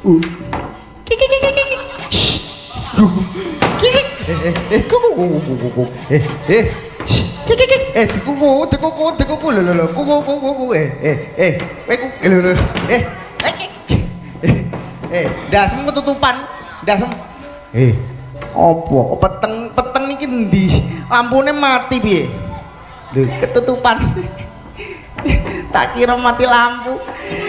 Kiki kiki kiki. Kuku. Dikuku lho. Kuku. Lho. Dasem ketutupan. Dasem. Opo? Peteng iki ndi? Lampune mati piye? Lho, ketutupan. Tak kira mati lampu.